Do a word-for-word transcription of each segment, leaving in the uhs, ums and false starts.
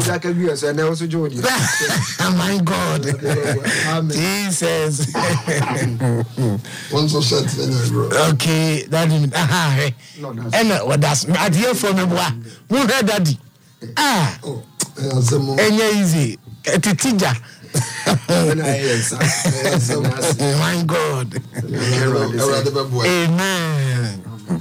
My God. Jesus. Okay, that is and what that's I hear from me boy. Who heard daddy? Ah. And easy. Titija. My God. Amen.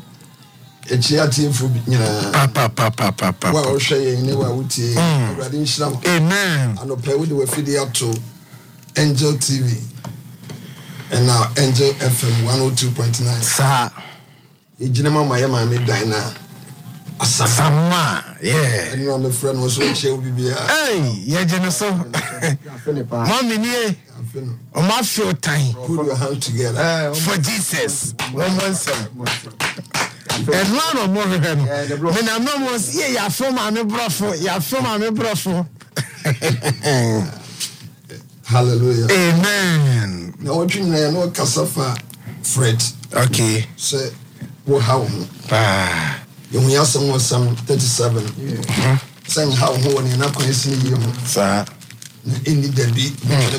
Papa, papa, papa. Well, shaying never would see. Amen. And play with the feed up to Angel T V and now Angel F M one oh two point nine. Sir, Ejinema Miami Dina. Asama, yeah. And on the friend was so chill. Hey, yeah, Geneso. Mommy, yeah. On my few time. Put your hand together for Jesus. One month. And one or more of them. When I'm not more, yeah, you're from my brother, you're from my brother. Hallelujah. Amen. Now, what you know, Casafa Fred. Okay. Say, what how? Ah. You have someone some thirty-seven. Saying how one in a question, sir. In the beat,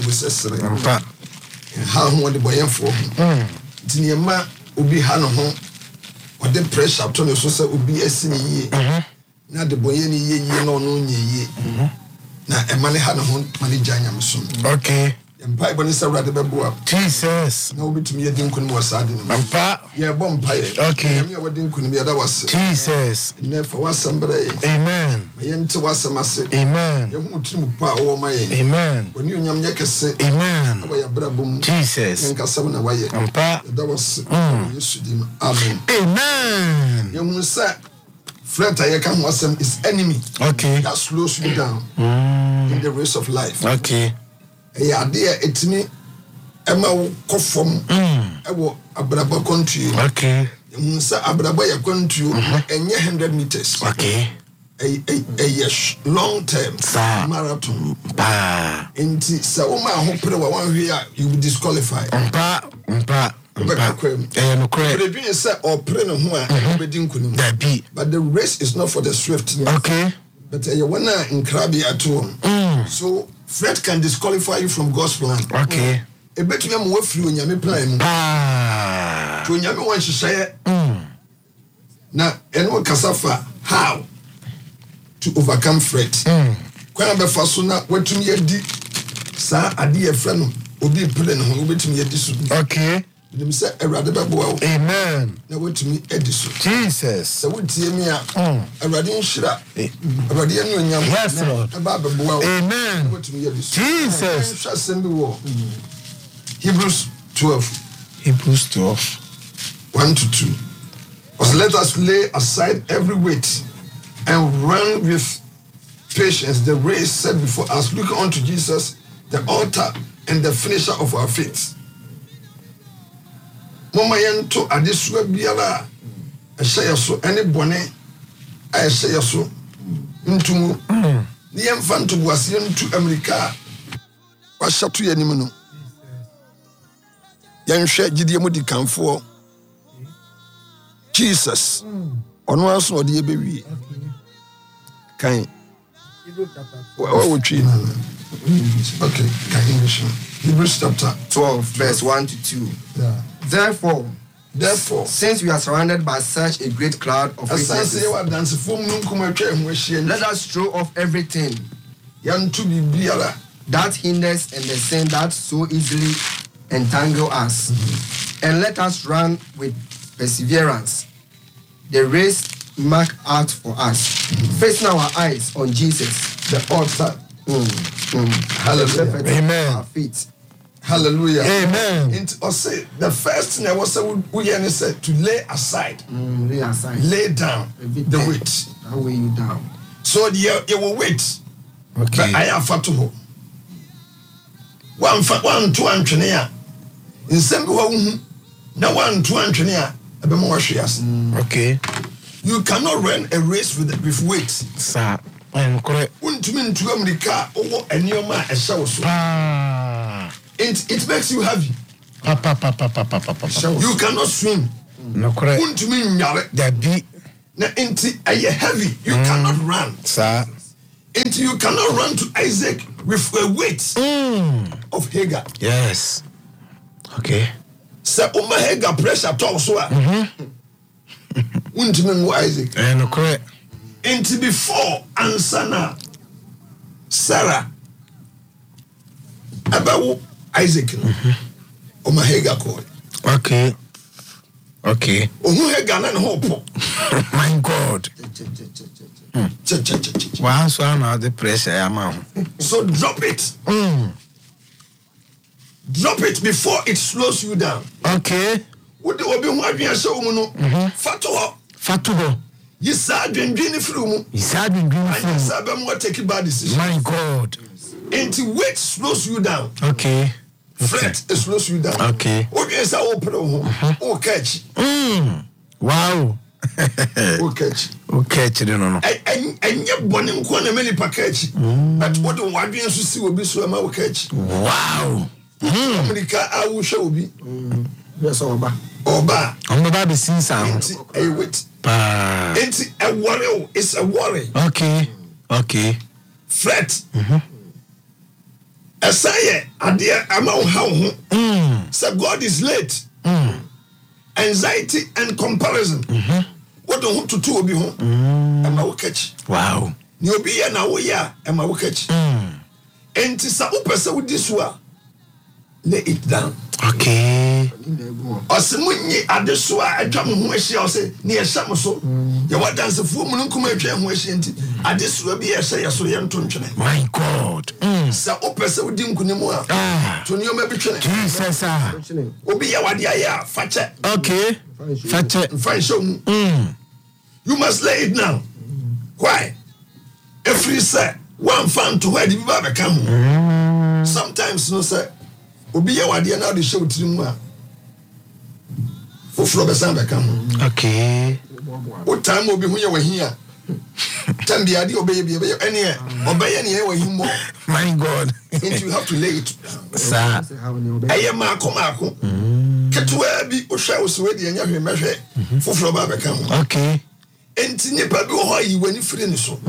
how one the boy for. Tinema will be Hano home. Or the pressure to the social will be a singing. Not the boy any year, no, no, ye. Now, a money had a home, money giant soon. Okay. And Bible is a rather babu. Jesus. No, but to me, I didn't was sad. Yeah, bomb pie. Okay. I didn't be that was Jesus. Never was somebody. Amen. My enter was a massive. Amen. You want to power my. Amen. When you young yaka say, Amen. Jesus. And Cassavana way. That was Amen. Amen. You must say, Fred Ayakan was his enemy. Okay. That slows you down in the race of life. Okay. Yeah, dear, it's me. Emma Kofom. I Abraba country. Okay. Musa Abraba country and one hundred meters. Okay. A a a long term marathon. Bah. And so my hope one here you will disqualify. Bah. Bah. But the race is not for the swift. Okay. But you wanna in Krabi at home. So Fred can disqualify you from God's plan. Okay. A better young way through in your plan. Ah. To young one to say now and what Casafa how to overcome Fred. When I'm fasuna what to me a deep sa a dear friend will be pulling who will to me a dis. Okay. Them say a rather well. Amen. Now what to me Edison. Jesus. So what see me a radian shira. A radian young. Yes, Lord. Amen. What to me Jesus. Shall send the war. Hebrews twelve. Hebrews twelve. One to two. But let us lay aside every weight and run with patience the race set before us. Look unto Jesus, the author and the finisher of our faith. Mama yento adesua biara a share so any bone I share so ntumu ni yemfa nto boase ntu America wa shatu yanim no yanhwe gidie mu di kanfo Jesus ono aso ode ebewie kan wa wo twi na okay kan English Hebrews chapter twelve verse one to two. Yeah. Therefore, Therefore, since we are surrounded by such a great cloud of witnesses, let us throw off everything that hinders and the sin that so easily entangle us, mm-hmm. and let us run with perseverance the race marked out for us, mm-hmm. facing our eyes on Jesus, the author. Mm. Mm. Hallelujah. Amen. Our feet. Hallelujah. Amen. And I say the first thing I was saying we said to lay aside. Mm, lay aside. Lay down the weight. I'll weigh you down. So you, you will wait. Okay. But I am fatuho. One fa one two and twenty. In some way, now one two and twenty. Okay. You cannot run a race with with weight. Sir. I'm correct. Untumin to America over a new man a show. Ah. It it makes you heavy. Papa, papa, papa, papa. You cannot swim. No correct. Untumin yare. That be na inti are heavy. You mm. cannot run. Sir. Until you cannot run to Isaac with a weight mm. of Hagar. Yes. Okay. So Uma Hagar pressure talk so. Untimi Isaac. And correct. Until before Ansana Sarah about Isaac. Uma Hagar called. Okay. Okay. Ohu Hagar na hope. My God. Wow, so I'm out the pressure, I'm So drop it. Mm. Drop it before it slows you down. Okay. What do you want to show me? Fatuho. Fatuho. You said dream from you said dream from I said I'm going to take a bad decision. My God. Until weight slows you down. Okay. Fret it slows you down. Okay. What is our open home? Oh, catch. Mm. Wow. Oh, catch. Oh, catch. No, no. And and you're born in corner many package. But what do I do to see will be so my catch? Wow. America, I will show be. Yes, Oba. Oba. I'm the baby since I'm a wit. It's a worry. It's a worry. Okay. Okay. Fret. Mm-hmm. As I dear, I'm out how. So God is late. Mm. Anxiety and comparison. Mm-hmm. What do you want to do? Be home. I'm a catch. Wow. You'll be here now. Yeah, I'm a catch. Mm. And to some person with this one, lay it down. Okay. Osimunyi adesua atwam ho ahia o se ne yeham so ye wadansefu mu nkuma atwa ho ahia nti adesua bi yehye yeso ye nto ntwene. My God. Mm. Sa opese udi nkunimu a ah to ne o ma bi twene. Jesus ah. Obi ye wade aya fache. Okay. Fache. Fine show. Mm. You must lay it now. Why? Every say one fan to where the people be come. Sometimes no say obi ye wade na de show tirim a foforo be san be come. Okay. What time obi hu ye wahia. Time be ade obey be be any e obey any e wahim mo. My God. And you have to lay it. Sir. Aye ma ko ma ko. Ketwa bi o hwa o so we de anya hwe mehwe foforo ba be come. Okay. Enti nipa bi ho yi wani firi ni so.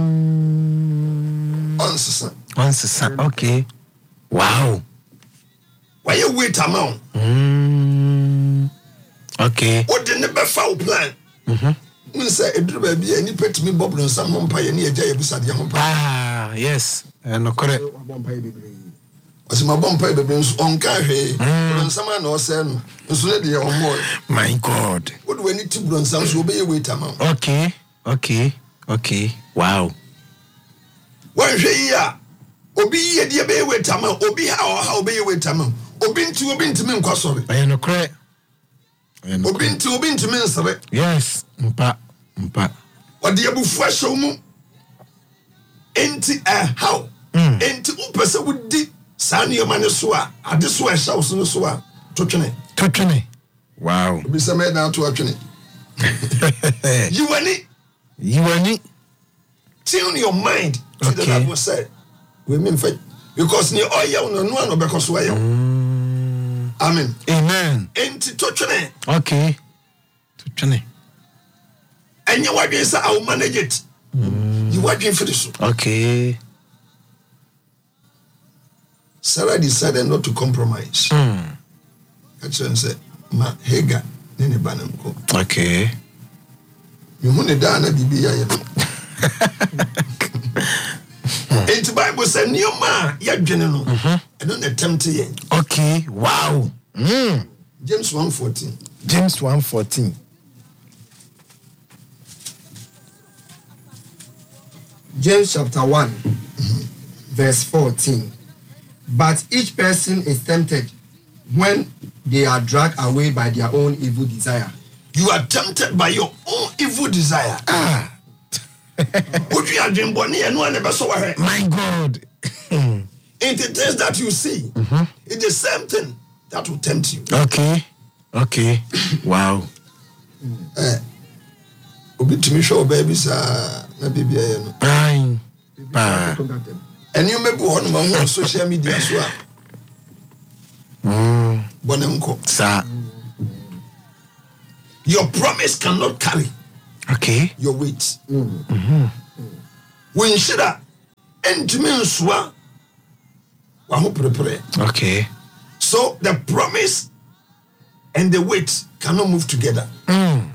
Mm. Onsesa. Onsesa. Okay. Wow. Why you wait amount? Mm. Okay. What did never foul plan? Mhm. Me say edru ba bi ani pet me boblo nsam ho mpa ye ne eja ye bisa de ho mpa. Ah, yes. Eh no correct. Asima bompa e bebre nso onka hwe. Nsam na o se no. Nso ne de ye ho. My God. What do we need to bro nsam so obey wait amount? Okay. Okay. Okay. Wow. Wan hwe ya. Obi ye de be wait amount. Obi ha o ha obey wait amount. Obi nti obi nti me nkwa sori. Eh no correct. Obi nti obi nti me nsere. Yes. Mpa. Mpa. Odi abufu ahwo mu. Enti eh how? Enti upese wudi sani yo mane so a ade so a hya so no so a to twene. To twene. Wow. Obi se me na to twene. You wani. You wani. Tune your mind to okay. the Bible said. We mean faith because ni oya no no no because we yo. Amen. Amen. Enti to twene. Okay. To twene. And you want to say I will manage it. Mm. You want to finish. Okay. Sarah decided not to compromise. Mm. Actually said, "Ma Hagar, nene banam ko." Okay. You money da na bibi ya ye. And the Bible said, "Nioma ya dwene no." I don't attempt ye. Okay. Wow. Mm. James one fourteen. James one fourteen. James chapter one, verse fourteen. But each person is tempted when they are dragged away by their own evil desire. You are tempted by your own evil desire. Ah. What you are doing, Bonnie, and one never saw her. My God. It's the things that you see. Mm-hmm. It's the same thing that will tempt you. Okay. Okay. Wow. Eh. Obi to me show babies ah na baby aye no. Fine. Pa. And you may be on my social media so ah. Mm. Bonenko. Sir. Your promise cannot carry okay your weight. Mhm. When shida entumi nswa wa ho prepare. Okay. So the promise and the weight cannot move together. Mm.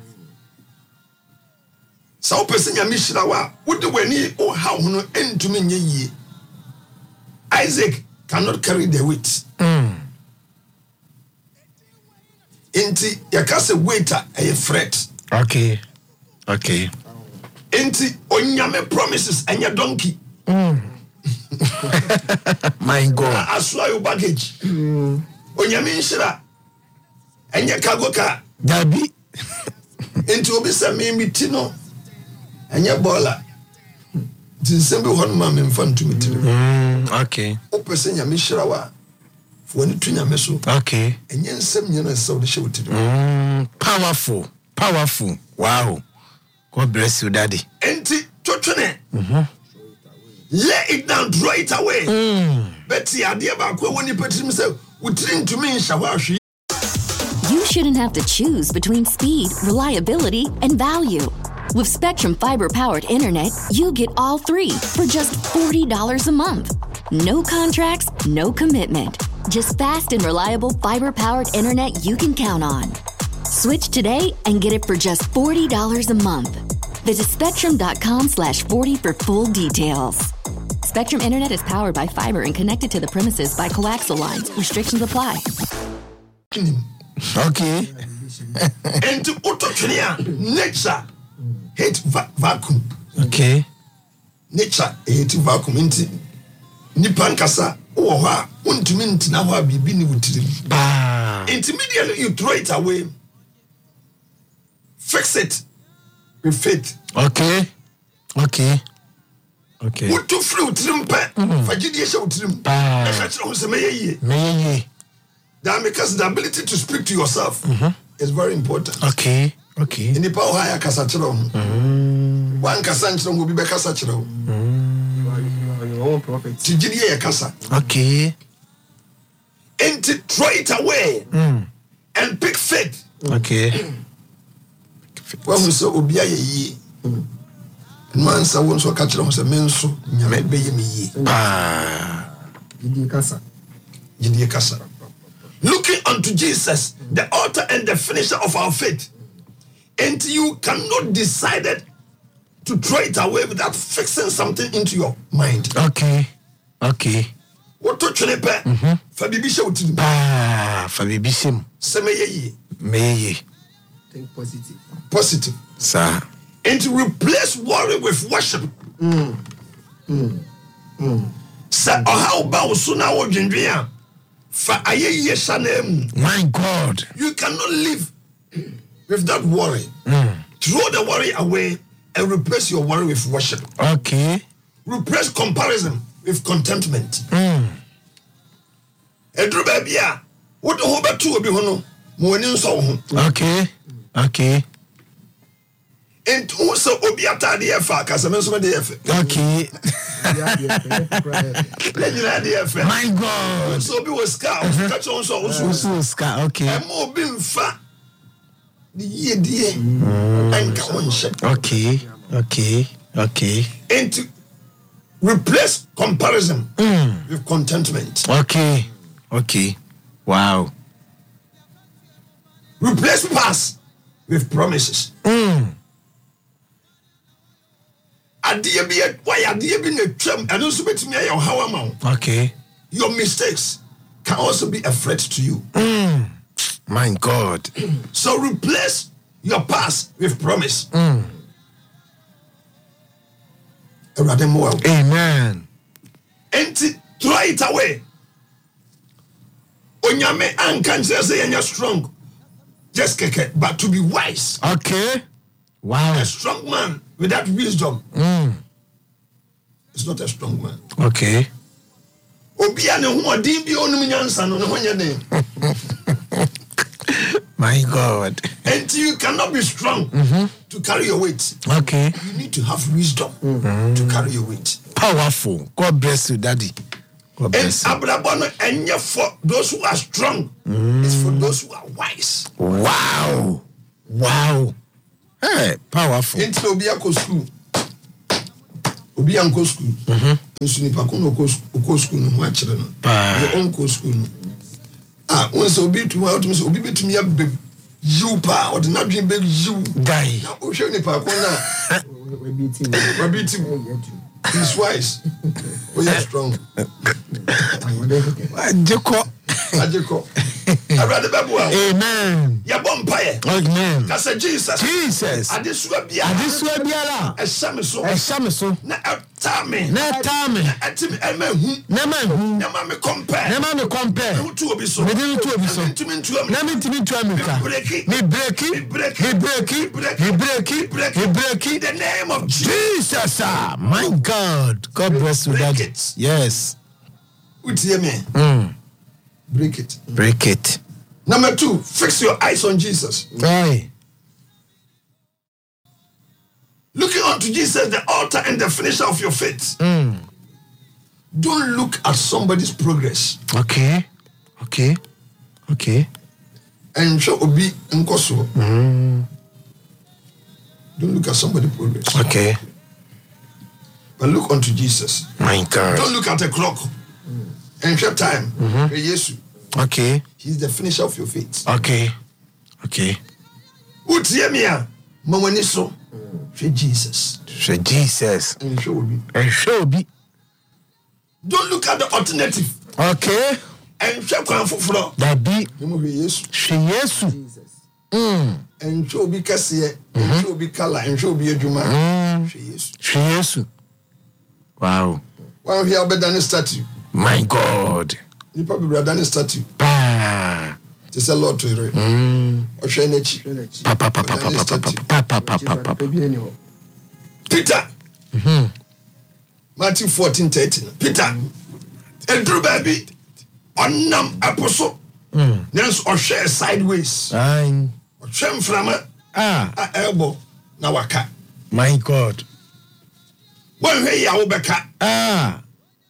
So person ya mishira wa wode wani o ha hono entumi nye yie. Isaac cannot carry the weight. Mm. Inti yakase waiter a threat. Okay. Okay. Inti onyame promises anya donkey. Mm. My God. Aswa your baggage. Mm. Onyame nshira anya cargo car. Dabi. Inti obi se me mitino anya bola. Tinsembe hon ma me mfa ntumi tiri. Mm. Okay. O person nyame nshira wa fo ni tunya me so. Okay. Enya nsem nyana se wo de hye wotiri. Mm. Powerful. Powerful. Wow. God bless you, Daddy. Enti twotwene. Mhm. Lay it down, throw it away. Mm. Betty, idea about when you put himself, we drink to me, Shawashi. You shouldn't have to choose between speed, reliability, and value. With Spectrum Fiber-powered internet, you get all three for just forty dollars a month. No contracts, no commitment. Just fast and reliable fiber-powered internet you can count on. Switch today and get it for just forty dollars a month. Visit spectrum.com slash 40 for full details. Spectrum Internet is powered by fiber and connected to the premises by coaxial lines. Restrictions apply. Okay. And to autotria, nature hate va- vacuum. Okay. Nature hate vacuum. Inti nipankasa oha untiminti na wa bibini wutiri. Ah. Immediately you throw it away. Fix it with faith. Okay. Okay. Okay. What to free utrim pe? Fajidi esha utrim. Ah. Ekachi ho se meye Meye. that because the ability to speak to yourself mm-hmm. is very important. Okay. Okay. In the power higher kasa chiro. Mm. One kasa chiro go be be kasa chiro. Mm. Your own prophet. Tijidi ye kasa. Okay. And to throw it away Mm. and pick faith. Okay. When we say obi aye yi. Man sa won so ka chiro ho se menso nyame be ye me yi. Ah. Gidi kasa. Gidi kasa. Looking unto Jesus, the author and the finisher of our faith. And you cannot decide to throw it away without fixing something into your mind. Okay. Okay. What to chenepe? Fabibi she utiri. Ah, Fabibi sim. Se me ye. Meye. Think positive. Positive. Sir. And to replace worry with worship. Mm. Mm. Mm. Sa oha oba usuna wo dwendwen a fa aye ye shanem. My God. You cannot live with that worry. Mm. Throw the worry away and replace your worry with worship. Okay. Replace comparison with contentment. Mm. Edru baby a wo de ho betu obi ho no mo ani nso ho. Okay. Okay. And who so obi atade e fa ka se menso me de e fa. Okay. My God. So obi was scar catch on so so So scar. Okay. e mo obi mfa the ye die and ka won she. Okay. Okay. Okay. And to replace comparison Mm. with contentment. Okay. Okay. Wow. Replace past with promises. Mm. Adie bi why adie bi na twam eno so betimi aye how am. Okay. Your mistakes can also be a threat to you. Mm. My God. So replace your past with promise. Mm. Amen. And throw it away. Onyame ankan say you're strong. Just keke, but to be wise. Okay. Wow. A strong man without wisdom Mm. is not a strong man. Okay. Obi ane ho odin bi onum nyansa no ne ho nyane. My God. And you cannot be strong mm-hmm. to carry your weight. Okay. You need to have wisdom mm-hmm. to carry your weight. Powerful. God bless you, Daddy. God bless and you. Abrabano and for those who are strong, mm. it's for those who are wise. Wow. Wow. Hey, powerful. Into Obiako school. Obianko school. Mm-hmm. Suni pa kuno ko school no wa kire no. Your own school no. Ah, when so be to out me so be to me a you pa or not dream big you die. Now o show ni pa ko na. We beat him. We beat him. He's wise. We are strong. Jeko. Ajeko. Arade babu. Amen. Ya bompaye. Amen. Kasa Jesus. Jesus. Adesua bia. Adesua bia la. Ehame so. Ehame so. Na etame. Na etame. Etime emahu. Na mahu. Na ma me compare. Na ma me compare. Utu obi so. Me dey utu obi so. Ntimi ntuam. Na me ntimi ntuam ka. Me break. Me break. Me break. Me break. Me break. Me break. In the name of Jesus. My God. God bless you, Daddy. Yes. Utie me. Mm. Break it. Break it. Number two, fix your eyes on Jesus. Right. Looking unto Jesus, the author and the finisher of your faith. Mm. Don't look at somebody's progress. Okay. Okay. Okay. And show obi nkoso. Mm. Don't look at somebody's progress. Okay. But look unto Jesus. My God. Don't look at a clock. And short time. Mm-hmm. Jesus. Okay. He's the finisher of your faith. Okay. Okay. Utie me a mamani so. Show Jesus. Show Jesus. And show obi. And show obi. Don't look at the alternative. Okay. And show kwan foforo. That be. Nemo be Jesus. Show Jesus. Mm. And show obi kase. And show obi kala. And show obi adwuma. Mm. Show Jesus. Show Jesus. Wow. One here be done statue. My God. You probably be done statue. Pa. It's a lot to it. Mm. Or share nechi. Pa pa pa pa pa pa pa pa pa pa pa. Peter. Mhm. Matthew fourteen thirteen. Peter. Edru baby. Onam apostle. Mm. Nens or share sideways. Aye. Or chem flama. Ah. A elbow. Na waka. My God. One way ya obeka. Ah.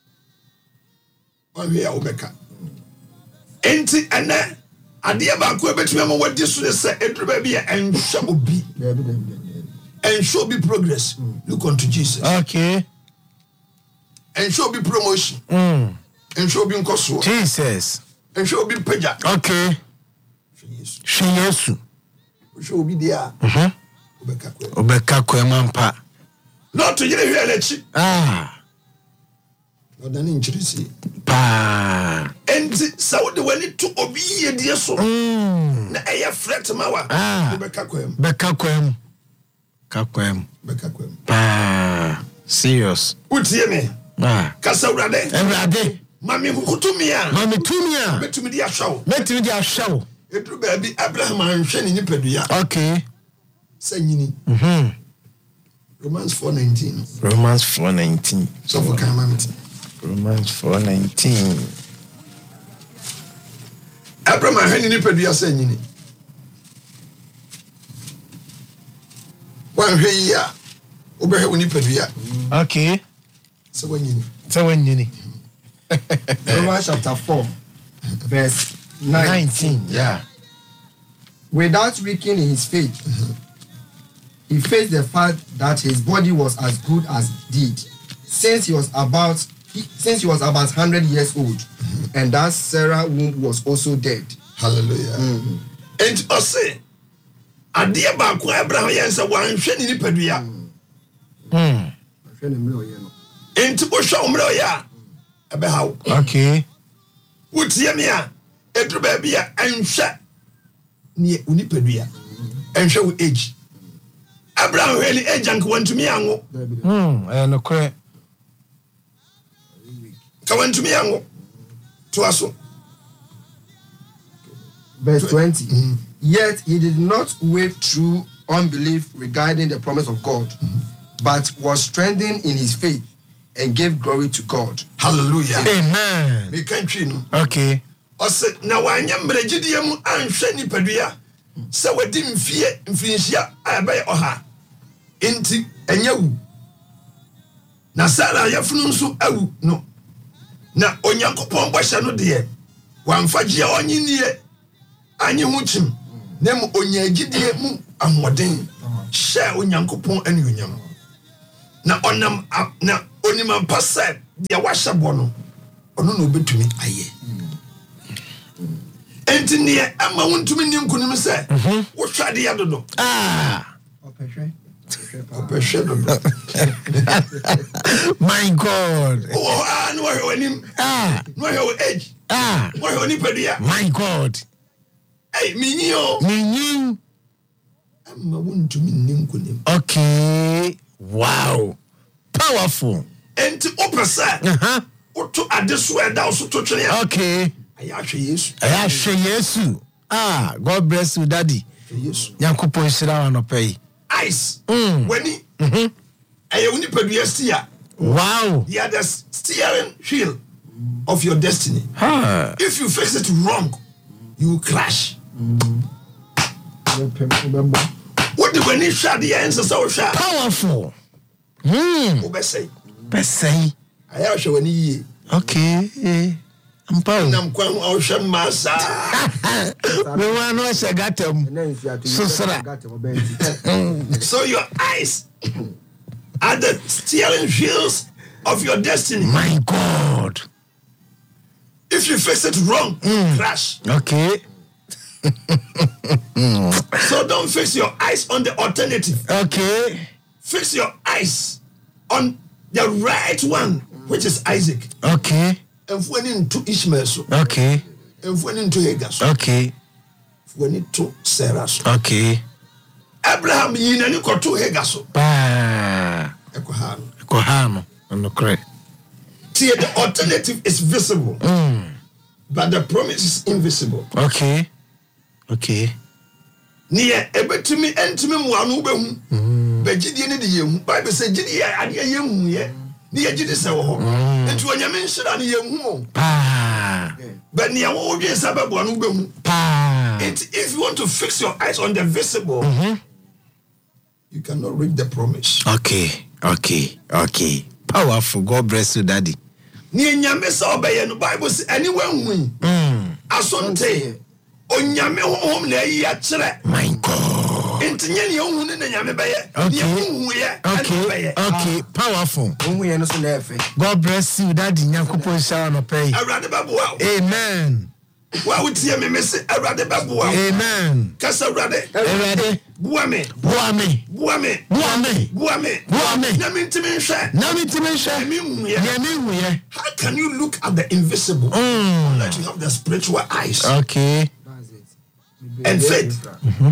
One way ya obeka. Enti ene. Adia ba ko betumi am wadi so ne say edru baby and show obi. And show be progress. Look unto Jesus. Okay. And show be promotion. Mm. And show be nkoso. Jesus. And show be peja. Okay. Show Jesus. Show be there. Mhm. Obeka ko. Obeka ko emampa. Not to yere hwe lechi. Ah. Odani nchirisi. Pa. Enti Saudi wani to obi ye die so. Mm. Na eya fret mawa. Ah. Obeka ko em. Beka ko em. Ka ko em. Obeka ko em. Pa. Serious. Utie me. Ah. Kasa urade. Everade. Mami hukutumi a. Mami tumia. Betumi di ahwawo. Metimi di ahwawo. Edru baby Abraham anhwe ni nipadua. Okay. Sanyini. Mhm. Romans four nineteen. Romans four nineteen. So for calamity. Romans four nineteen. Abraham anhwe ni nipadua sanyini. Wanhwe yi a obehwe woni nipadua. Okay. So wanyini. So when you Romans chapter four, verse nineteen. Yeah. Without weakening his faith, he faced the fact that his body was as good as dead, since he was about he, since he was about hundred years old, and that Sarah's womb was also dead. Hallelujah. Mm-hmm. And also, adia ba ko Abraham yansa wanhwe ni nipadua. Mm. Enti bo hwa umre ya abehaw. Okay. Wotie me a edru ba bia anhwe ni unipadua. Anhwe wo age. Abraham really age ank want me anwo. Hmm, eh no kre. Ka want me anwo. To aso. Verse twenty. Mm-hmm. Yet he did not wait through unbelief regarding the promise of God, mm-hmm. but was strengthened in his faith and gave glory to God. Hallelujah. Amen. Me country no. Okay. Ose na wanya mbrejidie mu anhwe nipadua. Se wadi mfie mfinhia abaye oha. Enti enyawu. Na Sara yafunu nso awu no. Na onyankopon bɔhye no de wamfagie onyinie anyi hu chim. Na mu onyagidie mu ahoden. Hye onyankopon anuonyam. Na onam na onimam pase dia washa bono ono no betumi aye enti ne ama wontumi ni nkunim se wo hwade ya dodo ah opehwe opehwe dodo my god oh ah no he onim ah no he o age ah no he oni pedia my god hey minyi o minyi ama wontumi ni nkunim okay wow powerful enti opesa uh-huh oto adeso eda oso to twene ya okay ayahwe yesu ayahwe yesu ah god bless you daddy yesu yankopon shira wa no pay ice mm. wani mhm aye uni pedua steer wow you are the steering wheel of your destiny huh. If you fix it wrong you will crash mm. what the when you shot the answer so sharp powerful hmm obesay besay ayahwe wani yi okay eh ampa nam kwan o hwe masa we want no shagatem so sara so your eyes are the steering wheels of your destiny my god if you fix it wrong mm. crash okay so don't fix your eyes on the alternative okay fix your eyes on the right one which is Isaac okay and when into Ishmael so okay and when into Hagar so okay when into Sarah so okay Abraham yinani ko to Hagar so pa ekohano ekohano no correct see the alternative is visible mm. but the promise is invisible okay okay niye ebetumi entumi muanu behu begidie ne de yehu bible say gidie ade yehu ye ni yegidi se wo ho enti onyame nhira ne yehu pa but niye wo dwe sababu anu behu pa it if you want to fix your eyes on the visible mm-hmm. you cannot reach the promise okay okay okay powerful god bless you daddy ni nyame se obeye no bible say anyone hu mm asonte onyame honhom na yi a kire my god entinye ne hu ne na nyame beye okay hu ye okay okay powerful hu ye no so na efe god bless you daddy nyankopon shawa no pay awrade baboa amen wa wutie me me se awrade baboa amen kasa awrade awrade buame buame buame buame buame buame na mintimi nhwe na mintimi nhwe mi hu ye na mi hu ye how can you look at the invisible mm. unless you have the spiritual eyes okay and faith mhm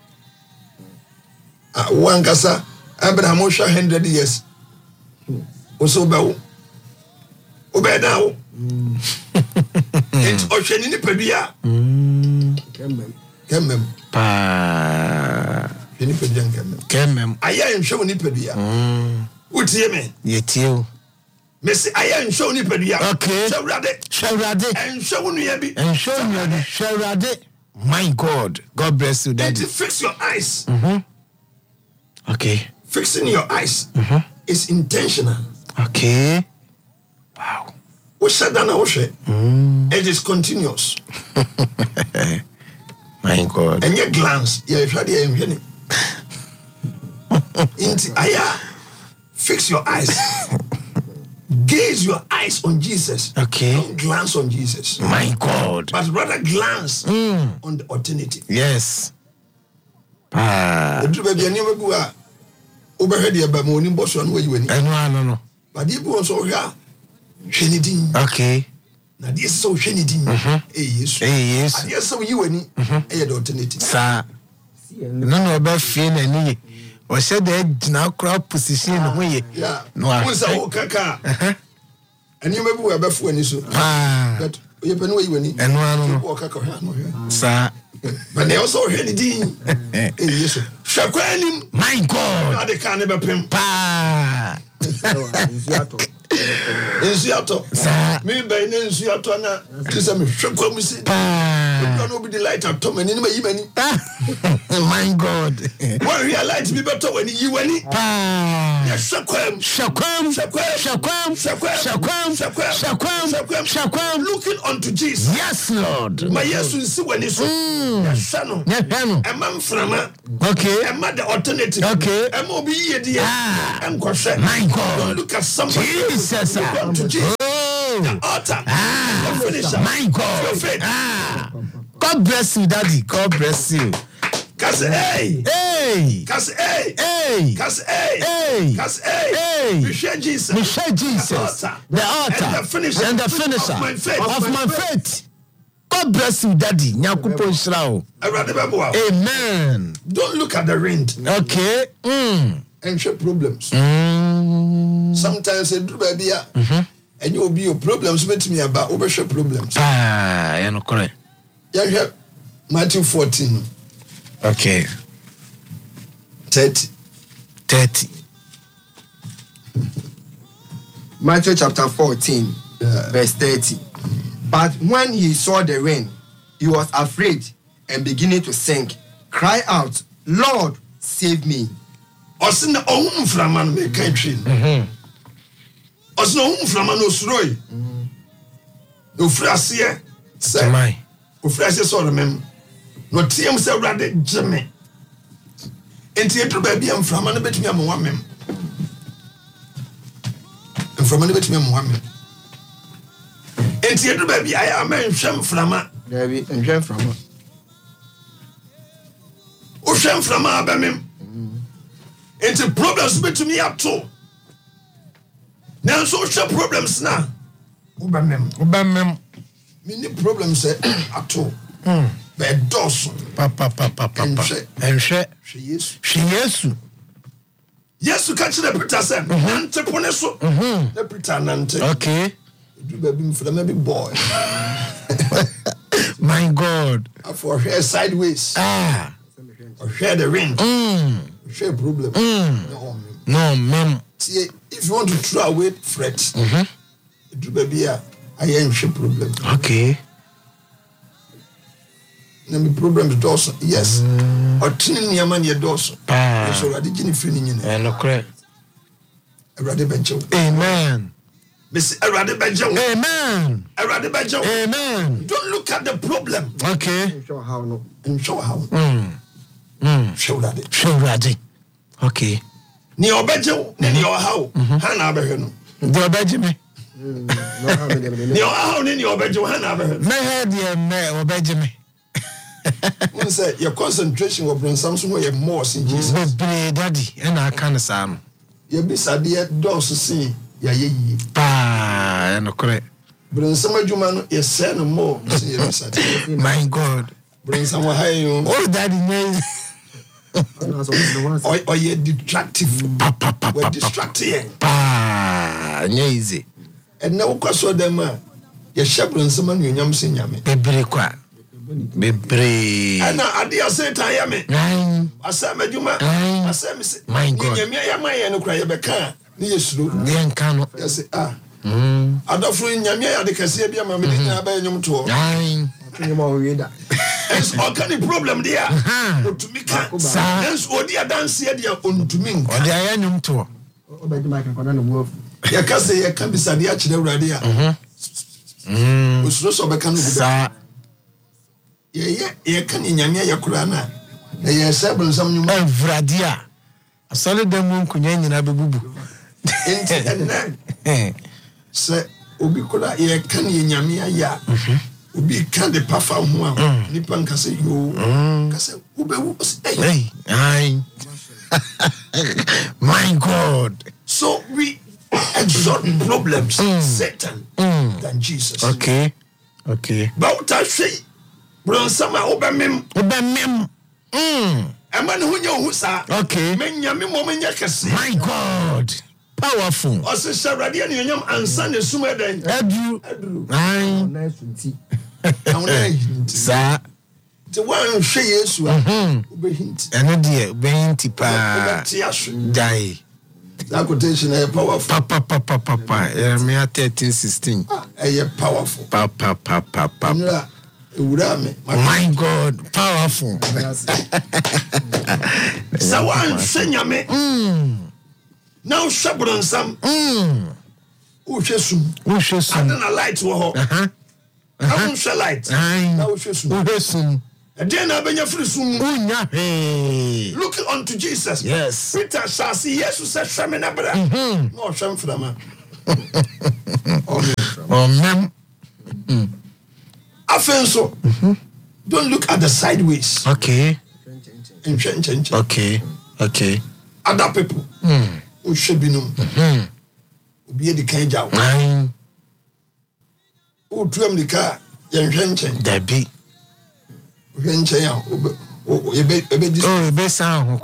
ah one kasa Abraham o one hundred years o so be wo o be da wo it o hwani ni pedua mm kemem kemem pa ni pedua kemem kemem aya nhwe ni pedua mm utie me yetie o Messi aya nhwe ni pedua okay shawrade shawrade nhwe wo nua bi nhwe nua bi shawrade my god god bless you daddy and fix your eyes mhm okay fixing your eyes mm-hmm. is intentional okay wow we said that now mm. It is continuous my god and your glance yeah try the envy into aya fix your eyes gaze your eyes on Jesus okay don't glance on Jesus my god but rather glance mm. on the alternative yes ah the baby any baby a overhead the ba mo ni boso no we wani eno ano no but the boso so hwa hwenidin okay na the so hwenidin eh yesu eh yesu ade so yi wani eh the alternative sa no no ba fie na ni o se de gina kra position no ye no a won sa o kaka ani baby we ba fu ani so ah but ye pe no yi wani eno ano no o kaka hwa no sa but they also hwenidin eh yesu shakwanim my god ade ka ne be pem pa nsuato nsuato sa me be ne nsuato na tisa me hwekwa mu si pa Ah. You don't be the light at Tom and Many. My God. When you light be better when you any. Ah. Shakwam, Shakwam, Shakwam, Shakwam, Shakwam, Shakwam, Shakwam, Shakwam, Shakwam, Shakwam. looking unto Jesus. Yes, Lord. My yes will see when it's Yashano. Yashano. A man from Okay. a mother alternative. Okay. A mobi dear. Ah. And question. My God. Look at somebody. Jesus. Unto Jesus. Oh. The altar. Ah. The finisher. My God. Your faith. Ah. God bless you, Daddy. God bless you. Cause hey. Hey. Cause hey. Hey. Cause hey. Hey. Cause hey. Hey. We share Jesus. We share Jesus. The altar. The altar. And the finisher. And the finisher. Of my faith. Of, of my faith. faith. God bless you, Daddy. Nyakupo Israel. Amen. Don't look at the rent. Okay. Mm. And share problems. Mm. Sometimes I do baby. And you'll be your problems with me about overshare problems. Ah, you know correct. Yeah, Matthew fourteen. Okay. Thirty. Thirty. Matthew chapter fourteen, yeah. verse thirty. But when he saw the rain, he was afraid and beginning to sink. Cry out, Lord, save me. Osina ohun framan me country. Mhm. Osina ohun framan osroi. No frasie. Say my. O frasie so remem. No tiem se rade jeme. Enti etru ba bia mframa no betumi amwa mem. Mframa no betumi amwa mem. Enti etru ba bia ya men hwem mframa. There be hwem mframa. O hwem mframa abamem. Enti problems betumi ato. Now so hwem problems na. Ubamem. Ubamem. Many problems ato. Mm. But does papa papa papa and share she is she yes yes you catch the Peter said nante poneso the Peter nante okay do baby for the maybe boy my God for her sideways ah or share the ring mm. share problem mm. no no mem see if you want to throw away threat mhm do baby I ain't share problem okay na me problems does yes or tin niam na does ah so rade gini free ni nyina eh no correct rade bencho amen miss rade bencho amen rade bencho amen don't look at the problem okay Show how no and show how mm mm show rade show rade okay ni obejo ni how ha na abehwe no do obeje me no how me dem ni how ni obejo ha na abehwe me head ye me obeje me one say your concentration will bring something where you're more in Jesus. Baby, daddy, and I can't say you be sad yet does see ya ye ye. Ah, and correct. Bring some of you man, you send more. My God. Bring someone high you. Oh, daddy, or or you destructive. Papa, papa, we're distracting. Ah, easy. And now, because of them, you shepherd someone you yam sing yammy. Baby, qua. Bebre. And I did say Tayame. I said, Majuma. I said, my God. Yamaya and cry a car. Yes, then can yes, ah. Hm. I don't feel Yamia, the Cassia, Mamma, by your tour. Nine. It's all kind of problem there. To me, that's what they are dancing here on to me. Or the iron tour. You can say, you can be Sadia already. Hm. Which was over can be. Yeah, yeah, can you nyamia yakurana? Yeah, seven some new man. Vradia. I saw them one kunyan in Abubu. Say, Ubikula, yeah, can you nyamia ya? Ubi can the puffer one. Nippon can say you. Can say, Ube, hey, I. My God. So we exalt problems, Satan, than Jesus. Okay, okay. But I say, Bron sama obamem obamem mm e man hu nya hu sa okay menya me mo menya kese my God powerful o se sharade ne nyam ansa ne suma den adu adu ai na sunti awon sa te wan hwe Yesu a obehinti ene de obehinti pa dai that quotation is powerful papa papa papa Jeremiah thirteen sixteen eh powerful papa papa papa My God, powerful. So one senyame. Now shabron some. Who shesum? Who shesum? And then a light wo. Uh-huh. I won't share light. Now shesum. Who shesum? And then I been your free sum. Look unto Jesus. Yes. Peter shall see Jesus said shaman abra. No sham for the man. Oh ma'am. Afenso. Don't look at the sideways. Okay. Okay. Okay. Other people. Mm. Who should be known. Mm. Be the kind of nine. Who trim the car? Young Shenchen. Debbie. Shenchen. Oh, a bit sound.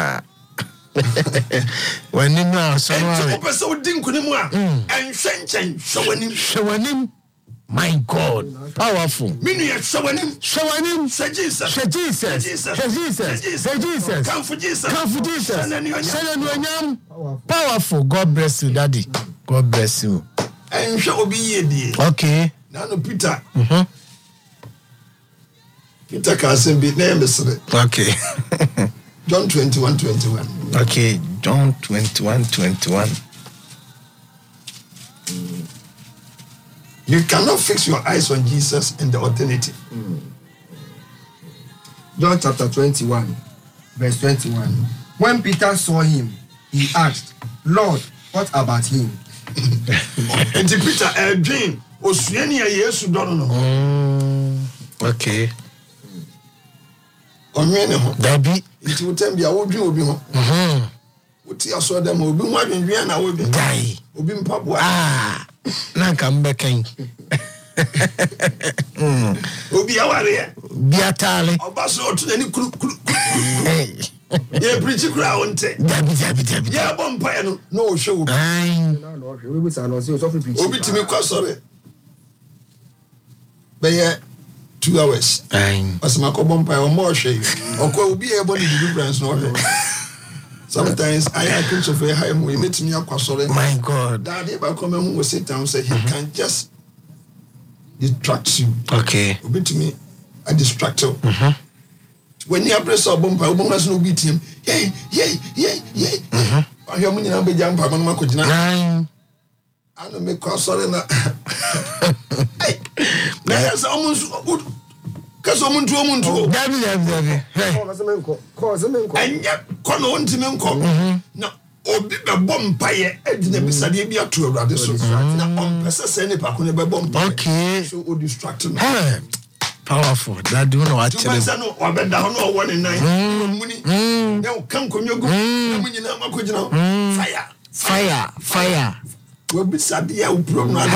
When you know, so so didn't and Shenchen showing him. Showing him. My God, powerful. Meaning, showing him, showing him, say Jesus, say Jesus, say Jesus, say Jesus, come for Jesus, come for Jesus, powerful. God bless you, Daddy. God bless you. And shall be ye, okay. Now, Peter. Mm-hmm. Peter can be named. Okay. John twenty-one, twenty-one. Okay, John twenty-one, twenty-one. You cannot fix your eyes on Jesus and the alternative. Mm. John chapter twenty-one, verse twenty-one. When Peter saw him, he asked, Lord, what about him? And Peter, a dream, was any a year to don't okay. On me, Debbie, it will tell me I will be with you. What you saw them will be one in Vienna, I will be die. Will be Papua. Ah. Now come back in. Obi aware. Bi atale. Obaso to any kru kru. Yeah, preach crowd. Dabi dabi dabi. Yeah, bompa no no show. Ai. We say no say so for preach. Obi timi kwa sorry. Be two hours. Ai. Asema ko bompa o mo hwe. Okwa obi e body deliverance no hwe. Sometimes I have to say, "Hi, we meet me at Kwasore." My God, Daddy, if I come home, we sit down, say he mm-hmm. can just distract you. Okay, a bit to me, I distract you. Mm-hmm. When you press a bumper, you must not beat him. Yay, yay, yay, yay. I hear me now be jump. I'm not going to. Nine. I don't make Kwasore na. Hey, that's almost good. Cause someone to a moon to Dabi dabi dabi. And yet, Kono won't even come. Now, Obi a bomb pie, Edna Bissadia be a two of this. Now, on Pessa any Pacuna bomb. Okay, so would distract him. Powerful. That do know actually. Or better down or one in nine. Money. Now, come come you go. Fire, fire, fire. Will be Sadia who program.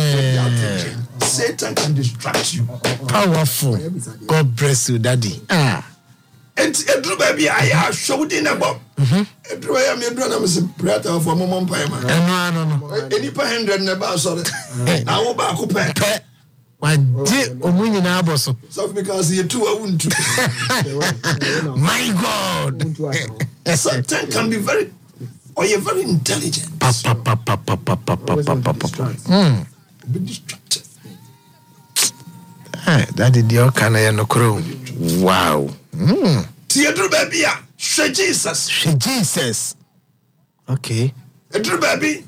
Satan can distract you. Powerful. God bless you, Daddy. Ah. And a baby, I have showed in about. A dry, I made one of the prayer for Mamma Pie. No, no, no. Any per hundred never saw it. I will back up. My dear, Omunin Aboso. So because you two are wound. My God. Satan can be very, or you're very intelligent. Papa, papa, papa, papa, papa, papa. Be distracted. Hey, that is your kind of no crow. Wow. Mm. Theatre baby, she Jesus. She Jesus. Okay. Theatre baby.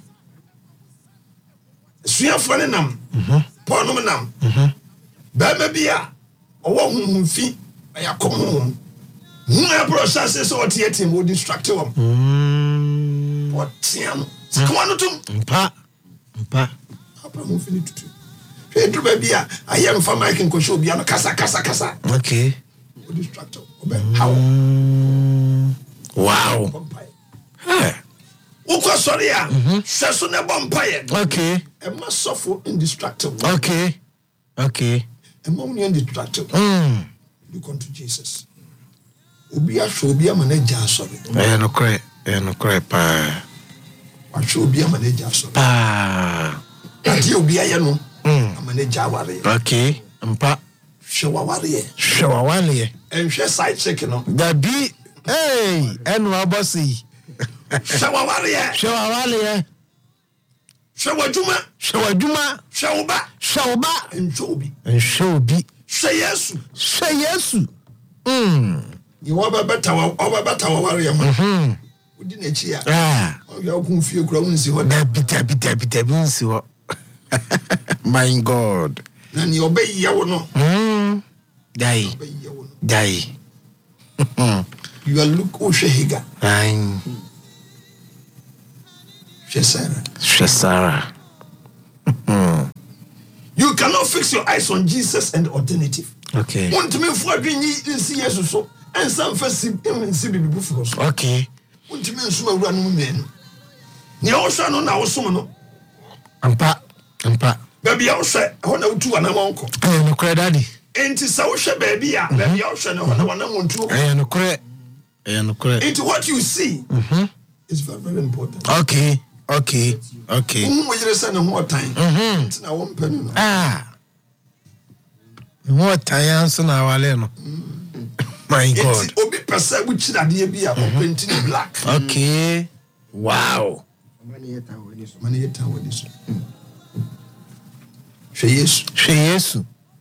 Swear for the name. Porno nam. Baby, or one fee. I come home. My process or theatre will distract him. What? Come on to Pa. Pa. Papa, to do. Pedro baby, I am for my can show be on casa casa casa. Okay. Distractor. How? Wow. Hey. Uko sorry ya. Seso na vampire. Okay. E must suffer indestructible. Okay. Okay. E mom ni indestructible. Mm. Look unto Jesus. Obi a show be a manager sorry. Eh no cry. Eh no cry pa. Wa show be a manager sorry. Pa. Ati obi a no. Mm. Manager ware. Okay. Mpa. Showa ware. Showa ware. En hwe side check no. Da bi hey, enu abosi. Showa ware. Showa ware. Showa juma. Showa juma. Showa. Showa. En shobi. En shobi. Say yes. Say yes. Hmm. You want a better one, or better warrior. Hmm. We didn't cheer. Ah. You can feel grown, see what that bitter, bitter, bitter, bitter. My God. And you obey your no. Hmm. Die. Die. You are look Oshehiga. Nine. Shesara. Shesara. You cannot fix your eyes on Jesus and the alternative. Okay. Want to me for doing you see Jesus so and some first see be before us. Okay. Want to me so run women. Ni also no na also no. Ampa. Ampa. Baby I say ho na utu ana monko. Eh no kre daddy. Enti sa wo hwe baby a baby I say no ho na wana montu. Eh no kre. Eh no kre. Into what you see. Mhm. It's very very important. Okay. Okay, okay. Mm-hmm. Ah. What time so now Aleno? My God. Obi person which that dey be a painting black. Okay. Wow. Mani eta woni so. Mani eta woni so. She Yesu. She Yesu.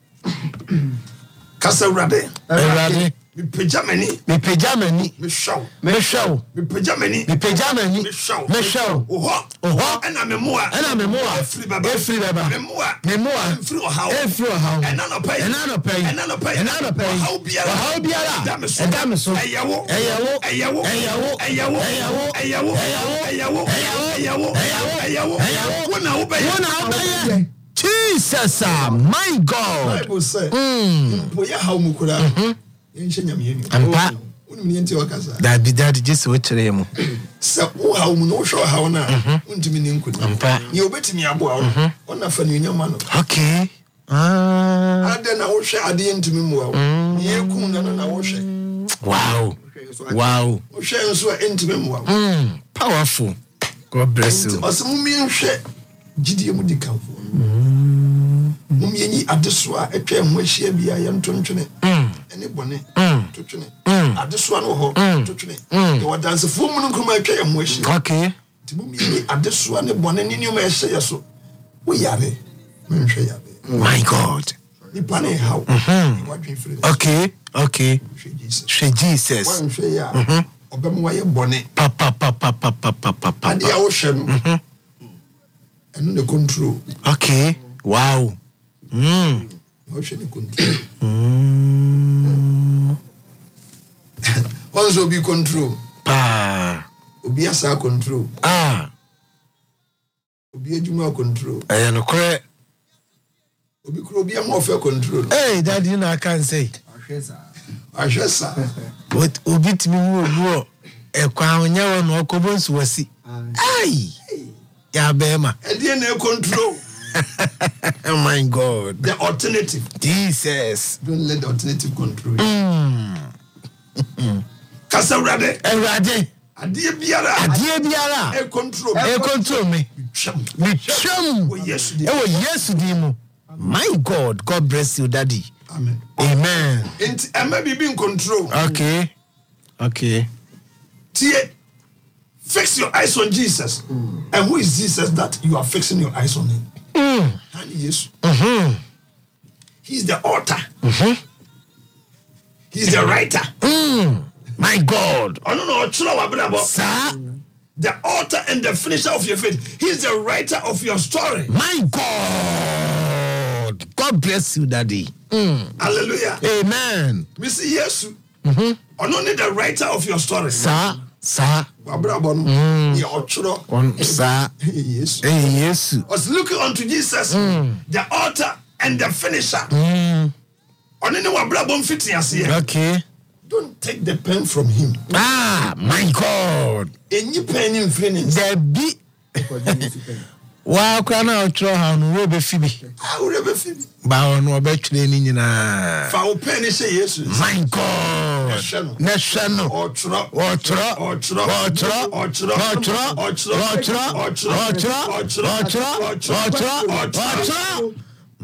Kasa urade. Urade. Me pejamani, me pejamani, me show, me show, me pejamani, me pejamani, me show, me show. Oho, oho, ena me moa, ena me moa, free baba, free baba, me moa, me moa, free how, free how, ena no pay, ena no pay, ena no pay, ena no pay. How biara, how biara, dameso, dameso, eyawo, eyawo, eyawo, eyawo, eyawo, eyawo, eyawo, eyawo, eyawo, eyawo, eyawo, eyawo. Wona obey, wona obey. Jesus, my God. Bible say, mm. Boya how mukura. Ampa that be that just what you so how no show how now untimi ni nkudi ampa ye obetimi aboa ona fa ni nyama okay ah ade na wo hwe ade ntimi mu wa ye kun na na wo hwe wow wow wo hwe nso ntimi mu wa powerful. God bless you. Osemu mi nhwe gidie mu di kanfo mum yenyi adesoa etwa ho ahia bia ye ntontwene ene bone totwene adesoa no ho totwene ye wadansefo mu nkuma etwa ye ho ahia okay ti mum yenyi adesoa ne bone ne nyuma ehye ye so wo yare menhwe yare. My God. Ni pane how okay okay she Jesus wan hwe ya obem wa ye bone papa papa papa papa ade ya wo hwe no enu ne control. Okay. Wow. Mm. Motion control. Mm. Also be control. Ah. Obi asa control. Ah. Obi ejuma control. Eh no kore. Obi kro obi am of control. Hey, daddy na can say. Ahwesa. Ahwesa. What obi timi hu obu e kwa onya wo no okobonsu wasi. Ai. Ya bema. E dey na control. Oh my God. The alternative. Jesus. Don't let the alternative control you. Mm. Kasa urade. Urade. Adie biara. Adie biara. E control. E control me. Me chum. Oh yes. Oh yes dimo. My God. God bless you, Daddy. Amen. Amen. It I may be in control. Okay. Okay. Tie. Fix your eyes on Jesus. Mm. And who is Jesus that you are fixing your eyes on him? Mm. Yes. Mm-hmm. He's the author. Mm-hmm. He's the writer. Mm. My God. Oh, no, no, sir. The author and the finisher of your faith. He's the writer of your story. My God. God bless you, Daddy. Mm. Hallelujah. Amen. Mister Yesu. Mm-hmm. Oh, only the writer of your story. Sir. Sir. Mm. Sir. Yes. Yes. Was looking unto Jesus, mm. the author and the finisher. Mm. Okay. Don't take the pen from him. Ah, my God. Any pen in Phoenix. There be. Wow, can I throw on Robert Phoebe? How Robert Phoebe? Bow no betray in a foul penny say yes. My God. National or trap or trap or trap or trap or trap or trap or trap or trap or trap or trap or trap or trap or trap.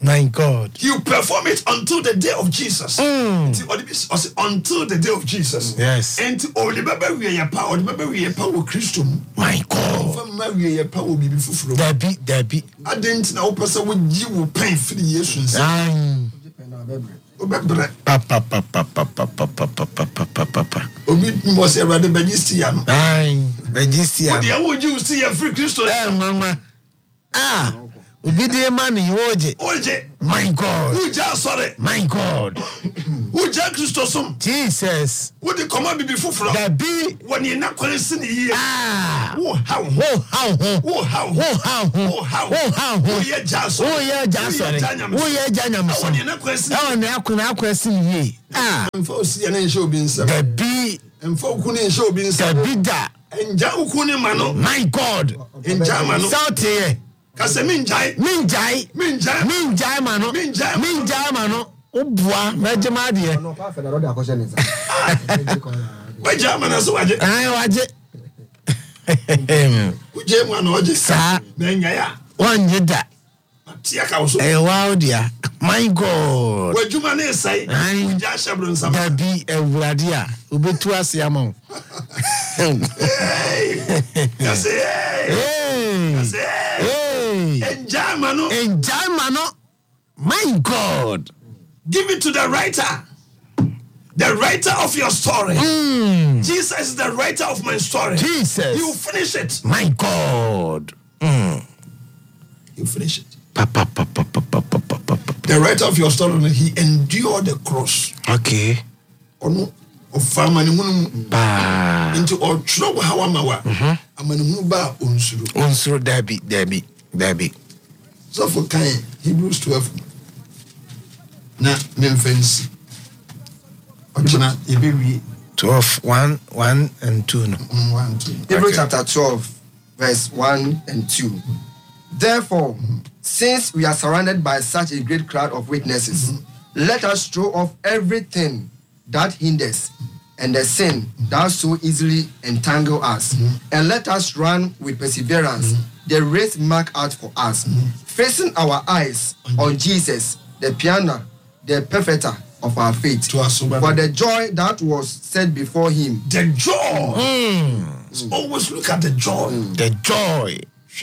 My God. You perform it until the day of Jesus. Mm. Until the day of Jesus. Yes. And all the baby we are power, the baby we are power Christum. My God. From we are power be before. Debbie, Debbie. I didn't know person would you will pay for the years. Um. Papa, papa, papa, papa, papa, papa, papa. Obi was a rather Begistian. Aye, Begistian. What would you see a free Christian? Eh, Mama. Ah. Obi de money oje. Oje. My God. Who just sorry? My God. Who just Christosum? Jesus. What the command be before from? That be when you're not going to see here. Ah. Oh how? Oh how? Oh how? Oh how? Oh how? Oh how? Oh yeah, just. Oh yeah, just. Oh yeah, Janyam. When you're not going to see. Oh, na kuna question here. Ah. And for see an show being said. That be and for couldn't show being said. That be that. And Jau Kuni Mano. My God. In German. South here. Kase minjai minjai minjai minjai mano minjai minjai mano obua mejema de no pa fe na road akoshe ni sa we German aso waje ai waje uje mu na waje sa na nya ya wanje da tia ka so eh wow dia my God we juma na sai uje ashabro nsama da bi ewurade a obetu ase amon kase eh kase in German, in German, my God, give it to the writer, the writer of your story. Mm. Jesus is the writer of my story. Jesus, you finish it, my God. Mm. You finish it. Pa, pa, pa, pa, pa, pa, pa, pa, pa. The writer of your story, he endured the cross. Okay. Oh no. Of family ba into all trouble how am I? Amanu ba unsuru. Unsuru Debbie, Debbie, Debbie. So for kind Hebrews twelve. Na memfancy. Ochina ebewie twelve one one and two no. one two. Hebrews chapter twelve verse one and two. Therefore, mm-hmm. since we are surrounded by such a great crowd of witnesses, mm-hmm. let us throw off everything that hinders and the sin that so easily entangle us, mm-hmm. and let us run with perseverance mm-hmm. the race marked out for us, mm-hmm. facing our eyes mm-hmm. on Jesus, the piano, the perfecter of our faith. For the joy that was set before him. The joy. Mm. Mm. Always look at the joy. Mm. The joy.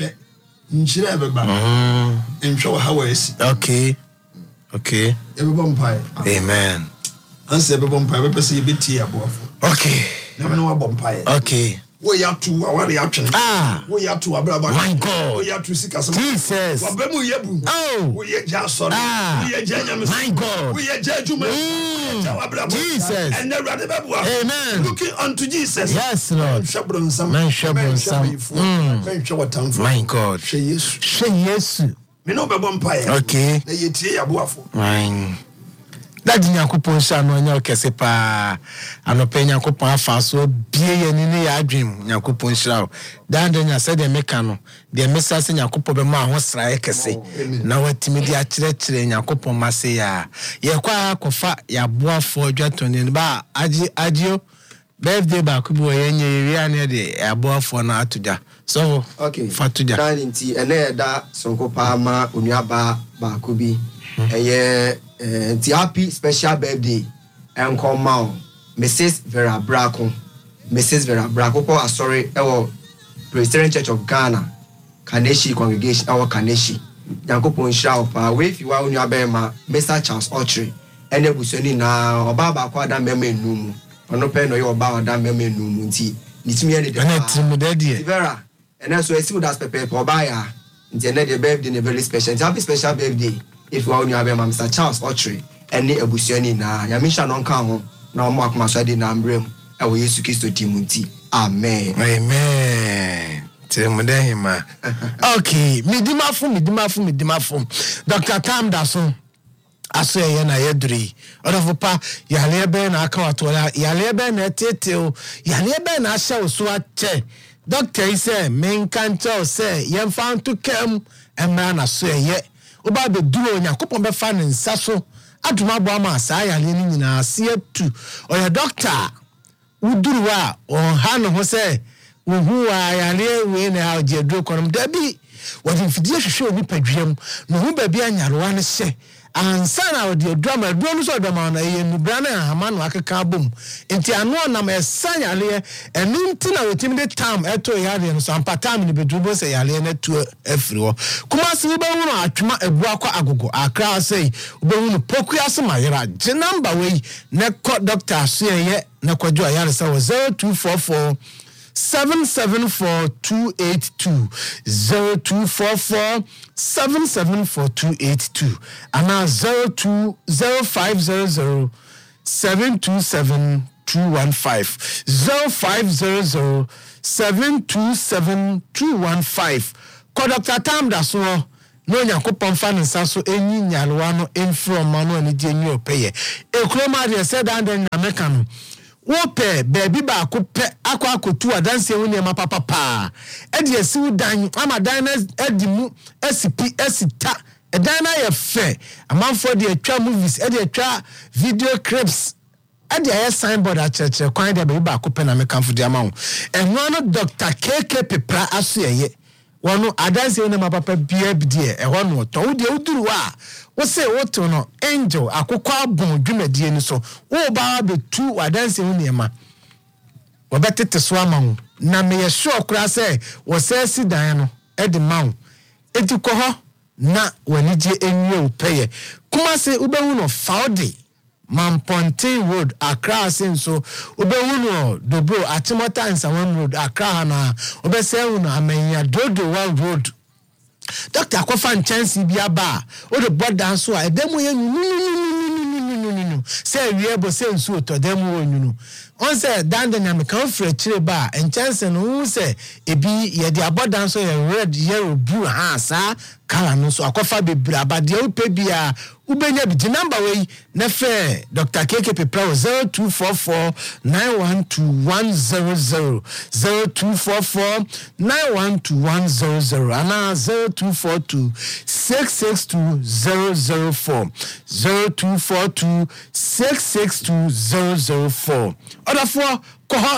Mm. Okay. Okay. Amen. Okay. Okay. We are to our reaction. Ah, we are to our brother. My God. We are to seek us. Jesus. Oh, we are just sorry. Ah, we are my God. We are judgment. Jesus. And the Amen. Looking unto Jesus. Yes, Lord. Man, Shabron, some. My God. Say yes. Me no be vampire. Okay. Na yetie yaboafo. Mine. Daddy Nyankopon sha no nya okese pa anope Nyankopon afa so bie ye ni ne ya adwem Nyankopon shira o dan de nya se de meka no de mesase Nyankopon be ma ho sra ekese na watimi di akire kire Nyankopon mase ya ye kwa akofa ya boafo adwatoni ba agi agio birthday ba ku bo ye nya area ne de ya boafo na atuja so okay fatuja dan nti ene da sonko pa ma onuaba ba ku bi eye Uh, the happy special birthday and come out Missus Vera Braco Missus Vera Braco ko asori ewo Presbyterian Church of Ghana Kaneshi congregation our Kaneshi Yankopon shira pa we fi wa onu abema Mister Charles Ochre ene busoni na oba ba kwa da meme numu ono pe no ye oba da meme numu nti nitimi ene de ene timu daddy Vera ene so esimu das pepe oba ya nti ene the birthday ne very special happy special birthday. If you want to have Mister Charles Ochre and the Ebusiani na Yamisha non come na mo akoma so de na mbrem e wo Yesu Kristo dimunti amen amen temudehima okay midimafo midimafo midimafo Doctor Tam Daso aso ye na yedri odofo pa yale be na aka watola yale be na teteo yale be na asha oso ache doctor say men kan tell say yem found to come and man aso ye oba be duro Nyankopon be fa ne nsa so aduma bo ama saa yale ni nyina ase atu oya doctor uduru a on ha no ho se wo hu a yale we na agedro konom da bi wɔde mfidie hwehwɛ nipadwam no ho baabi anyarewa ne hyɛ ansa na wɔde drama duro no so drama na yɛ nubra na hama no akeka bom nti ano na ma ɛsa yale ɛno nti na wɔtimi de tam ɛto yale no so ampa tam ne bedrubo sɛ yale na tu afiri hɔ kuma se wo bɛhu no atwuma abua kɔ agogo akra sɛ wo bɛhu no pokua se mayera gye number wei na kɔ doctor so yɛ na kɔdwo ayare sɛ wo zero two four four seven seven four two eight two zero two four four seven seven four two eight two and zero two zero five zero zero seven two seven two one five zero five zero zero seven two seven two one five. Call Doctor Tam da so no Yakopon fan and Sasso any Yalwano in from Mano and Genio Paye. A Croma said under American. Wope baby ba ko pe akwa akotu adanse wo ne ma papa pa e de asiw dan ama dan na edimu asipi asita e dan na ye fe amanfo de atwa movies e de atwa video clips e de aye signboard a cheche kwan de baby ba ko pe na me kanfo de ama wo enwa no Doctor K K Pepra aso ye wono adanse wo ne ma papa bia bidie e ho no to wo de uduru wa wo se wo to no angel akokwa abon dwumadie ni so wo ba betu wadanse wo niema wo betete so ama na me ye sure kura se wo se si dan no e de ma wo enti kɔ hɔ na wanigye enwie wo peye kuma se wo behu no faudi Mamponte Road Accra senso obehu no Dobro Atimota and Sawan Road Accra na obese hu no Amenya Dodo One Road Doctor Akofan chance bia ba o de boda so a demu ye nu say we ebo say nsu to demu onunu on say dan de nyame kan frɛ kire ba en chance no say ebi ye de aboda so ye red yellow blue ha sa kala no so akofa bebra ba de o pe bia ubenya bi di number we na fe Doctor K K Pepra zero two four four nine one two one zero zero zero two four four nine one two one zero zero and zero two four two six six two zero zero four zero two four two six six two zero zero four other four